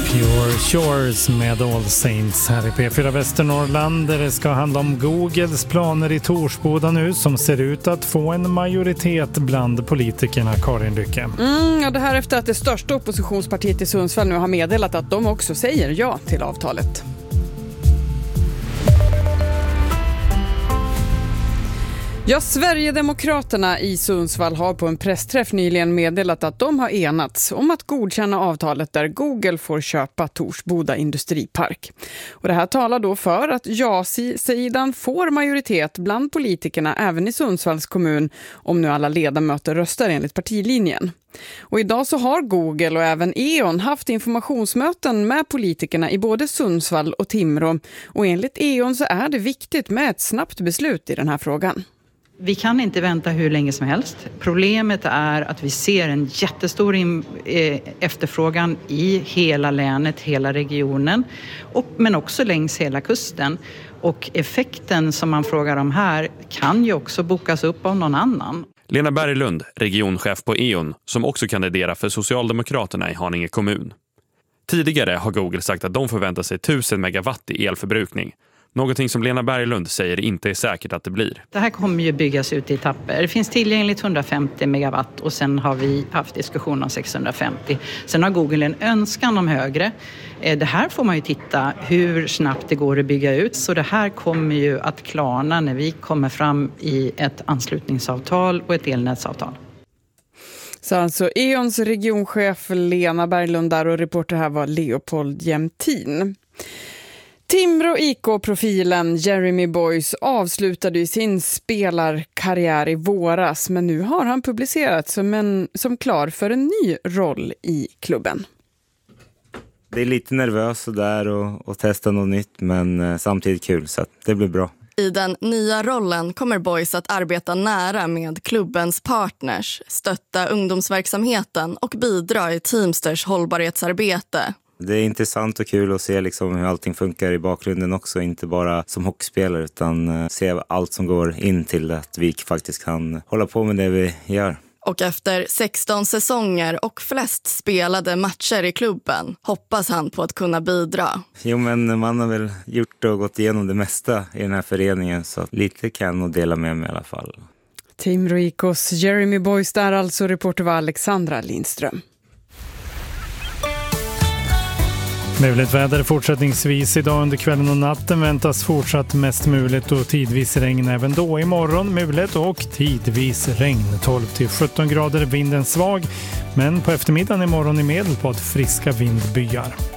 Pure Shores med All Saints här i P4 Västernorrland, där det ska handla om Googles planer i Torsboda nu som ser ut att få en majoritet bland politikerna. Karin Lycke. Ja, det här efter att det största oppositionspartiet i Sundsvall nu har meddelat att de också säger ja till avtalet. Ja, Sverigedemokraterna i Sundsvall har på en pressträff nyligen meddelat att de har enats om att godkänna avtalet där Google får köpa Torsboda industripark. Och det här talar då för att ja-sidan får majoritet bland politikerna även i Sundsvalls kommun om nu alla ledamöter röstar enligt partilinjen. Och idag så har Google och även E.ON haft informationsmöten med politikerna i både Sundsvall och Timrå. Och enligt E.ON så är det viktigt med ett snabbt beslut i den här frågan. Vi kan inte vänta hur länge som helst. Problemet är att vi ser en jättestor efterfrågan i hela länet, hela regionen, men också längs hela kusten. Och effekten som man frågar om här kan ju också bokas upp av någon annan. Lena Berglund, regionchef på E.ON, som också kandiderar för Socialdemokraterna i Haninge kommun. Tidigare har Google sagt att de förväntar sig 1000 megawatt i elförbrukning. Någonting som Lena Berglund säger inte är säkert att det blir. Det här kommer ju byggas ut i etapper. Det finns tillgängligt 150 megawatt och sen har vi haft diskussion om 650. Sen har Google en önskan om högre. Det här får man ju titta hur snabbt det går att bygga ut. Så det här kommer ju att klarna när vi kommer fram i ett anslutningsavtal och ett elnätsavtal. Så alltså E.ONs regionchef Lena Berglund där, och reporter här var Leopold Jämtin. Timrå IK-profilen Jeremy Boyce avslutade ju sin spelarkarriär i våras, men nu har han publicerat som klar för en ny roll i klubben. Det är lite nervöst där och testa något nytt, men samtidigt kul, så att det blir bra. I den nya rollen kommer Boyce att arbeta nära med klubbens partners, stötta ungdomsverksamheten och bidra i Teamsters hållbarhetsarbete. Det är intressant och kul att se liksom hur allting funkar i bakgrunden också. Inte bara som hockeyspelare utan se allt som går in till att vi faktiskt kan hålla på med det vi gör. Och efter 16 säsonger och flest spelade matcher i klubben hoppas han på att kunna bidra. Jo, men man har väl gjort och gått igenom det mesta i den här föreningen, så lite kan jag nog dela med mig i alla fall. Timrå IKs Jeremy Boyce där, alltså. Reporter var Alexandra Lindström. Muligt väder fortsättningsvis idag under kvällen och natten, väntas fortsatt mest muligt och tidvis regn även då. Imorgon muligt och tidvis regn, 12-17 grader, vinden svag, men på eftermiddagen imorgon i Medelpad friska vindbyar.